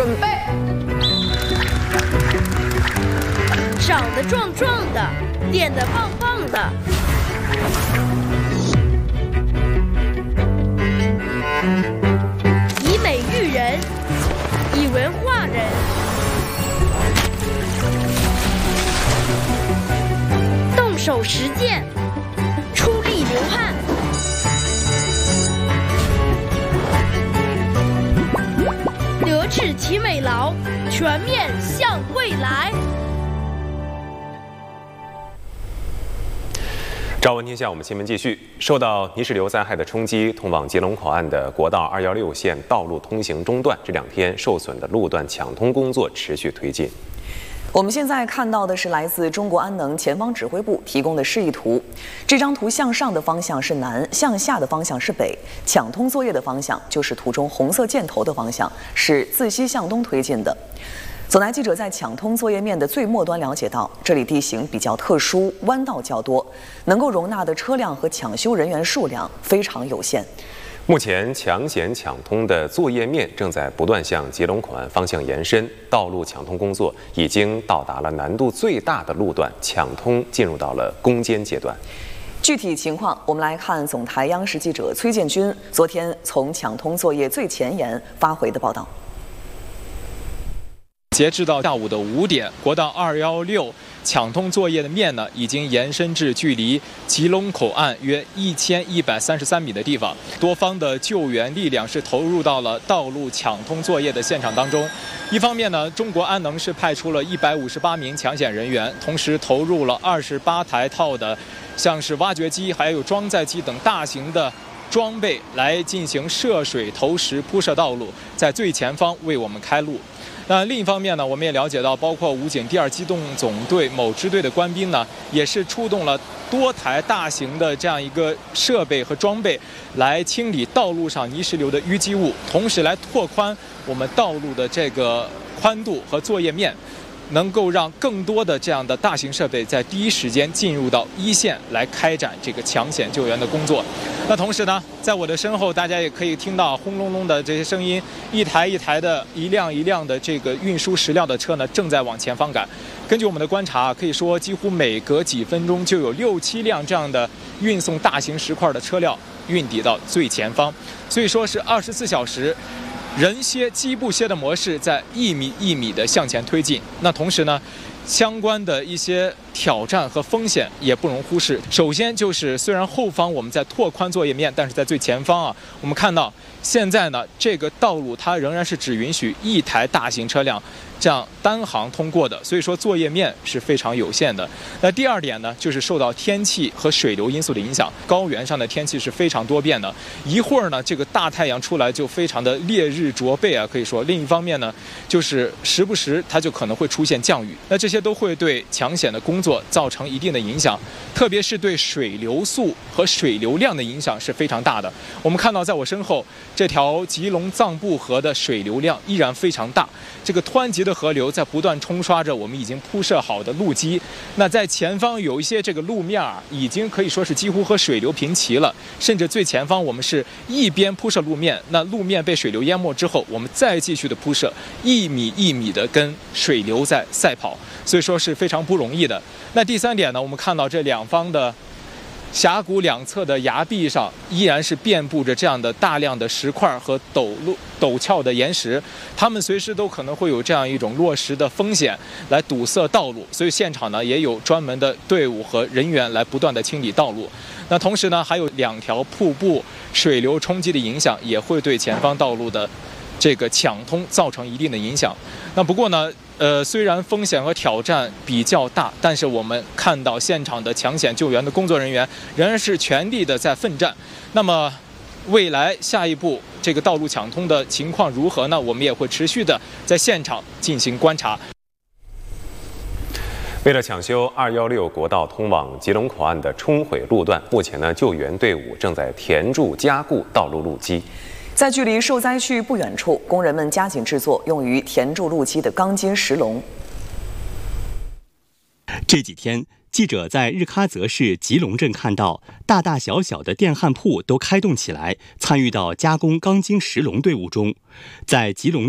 备，长得壮壮的，练得棒棒的。以美育人，以文化人。动手实践，出力流汗。德智体美劳，全面向未来。 朝闻天下，我们新闻继续。受到泥石流灾害的冲击，通往吉隆口岸的国道216线道路通行中断，这2天受损的路段抢通工作持续推进。 我们现在看到的是来自中国安能前方指挥部提供的示意图。这张图向上的方向是南，向下的方向是北。抢通作业的方向就是图中红色箭头的方向，是自西向东推进的。总台记者在抢通作业面的最末端了解到，这里地形比较特殊，弯道较多，能够容纳的车辆和抢修人员数量非常有限。 目前抢险抢通的作业面正在不断向吉隆口岸方向延伸，道路抢通工作已经到达了难度最大的路段，抢通进入到了攻坚阶段。 具体情况，我们来看总台央视记者崔建军昨天从抢通作业最前沿发回的报道。 截至到下午的5点，国道216抢通作业的面呢，已经延伸至距离吉隆口岸约1133米的地方。多方的救援力量是投入到了道路抢通作业的现场当中。一方面呢，中国安能是派出了158名抢险人员，同时投入了28台套的像是挖掘机、还有装载机等大型的装备来进行涉水投石铺设道路，在最前方为我们开路。那另一方面呢，我们也了解到，包括武警第2机动总队某支队的官兵呢，也是出动了多台大型的这样一个设备和装备，来清理道路上泥石流的淤积物，同时来拓宽我们道路的这个宽度和作业面，能够让更多的这样的大型设备在第一时间进入到一线来开展这个抢险救援的工作。那同时呢，在我的身后，大家也可以听到轰隆隆的这些声音，一台一台的、一辆一辆的这个运输石料的车呢，正在往前方赶。根据我们的观察，可以说几乎每隔几分钟就有6、7辆这样的运送大型石块的车辆运抵到最前方，所以说是24小时。人歇机不歇的模式在1米1米的向前推进。那同时呢，相关的一些挑战和风险也不容忽视。首先就是虽然后方我们在拓宽作业面，但是在最前方啊，我们看到现在呢，这个道路它仍然是只允许1台大型车辆这样单行通过的，所以说作业面是非常有限的。那第2点呢，就是受到天气和水流因素的影响，高原上的天气是非常多变的，一会儿呢这个大太阳出来就非常的烈日灼背啊，可以说。另一方面呢，就是时不时它就可能会出现降雨，那这些都会对抢险的工作造成一定的影响，特别是对水流速和水流量的影响是非常大的。我们看到在我身后这条吉隆藏布河的水流量依然非常大，这个湍急的河流在不断冲刷着我们已经铺设好的路基。那在前方有一些这个路面已经可以说是几乎和水流平齐了，甚至最前方我们是一边铺设路面，那路面被水流淹没之后，我们再继续的铺设1米1米的跟水流在赛跑，所以说是非常不容易的。那第3点呢，我们看到这两方的峡谷两侧的崖壁上依然是遍布着这样的大量的石块和陡峭的岩石，它们随时都可能会有这样一种落石的风险来堵塞道路，所以现场呢也有专门的队伍和人员来不断的清理道路。那同时呢，还有2条瀑布水流冲击的影响，也会对前方道路的这个抢通造成一定的影响。那不过呢，虽然风险和挑战比较大，但是我们看到现场的抢险救援的工作人员仍然是全力的在奋战。那么未来下一步这个道路抢通的情况如何呢？我们也会持续的在现场进行观察。 为了抢修216国道通往吉隆口岸的冲毁路段，目前呢，救援队伍正在填筑加固道路路基。 在距离受灾区不远处，工人们加紧制作用于填筑路基的钢筋石笼。 这几天，记者在日喀则市吉隆镇看到大大小小的电焊铺都开动起来，参与到加工钢筋石笼队伍中。在吉隆